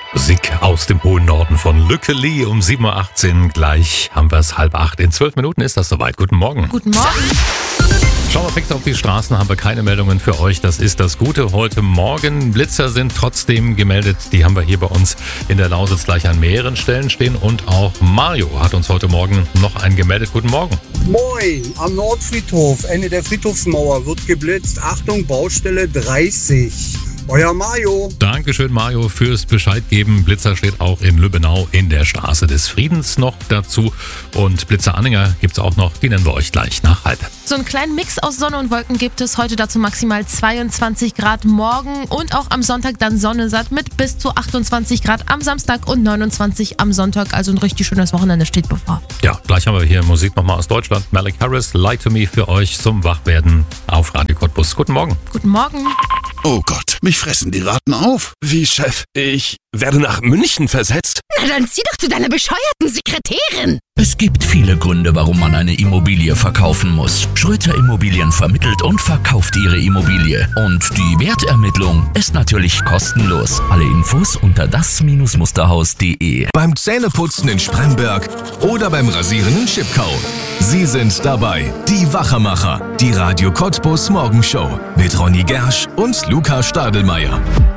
Musik aus dem hohen Norden von Lückeli um 7.18 Uhr. Gleich haben wir es 7:30. In 12 Minuten ist das soweit. Guten Morgen. Guten Morgen. Schauen wir fix auf die Straßen, haben wir keine Meldungen für euch. Das ist das Gute heute Morgen. Blitzer sind trotzdem gemeldet. Die haben wir hier bei uns in der Lausitz gleich an mehreren Stellen stehen. Und auch Mario hat uns heute Morgen noch einen gemeldet. Guten Morgen. Moin, am Nordfriedhof, Ende der Friedhofsmauer wird geblitzt. Achtung, Baustelle 30. Euer Mario. Dankeschön, Mario, fürs Bescheid geben. Blitzer steht auch in Lübbenau in der Straße des Friedens noch dazu. Und Blitzer-Anhänger gibt es auch noch. Die nennen wir euch gleich nach 7:30. So einen kleinen Mix aus Sonne und Wolken gibt es heute, dazu maximal 22 Grad morgen und auch am Sonntag dann Sonne satt mit bis zu 28 Grad am Samstag und 29 am Sonntag. Also ein richtig schönes Wochenende steht bevor. Ja, gleich haben wir hier Musik nochmal aus Deutschland. Malik Harris, Lie to Me für euch zum Wachwerden auf Radio Cottbus. Guten Morgen. Guten Morgen. Oh Gott, mich fressen die Ratten auf. Wie, Chef? Ich werde nach München versetzt? Na dann zieh doch zu deiner bescheuerten Sekretärin. Es gibt viele Gründe, warum man eine Immobilie verkaufen muss. Schröter Immobilien vermittelt und verkauft ihre Immobilie. Und die Wertermittlung ist natürlich kostenlos. Alle Infos unter das-musterhaus.de. Beim Zähneputzen in Spremberg oder beim Rasieren in Schipkau. Sie sind dabei, die Wachermacher, die Radio Cottbus Morgenshow mit Ronny Gersch und Luca Stadelmeier.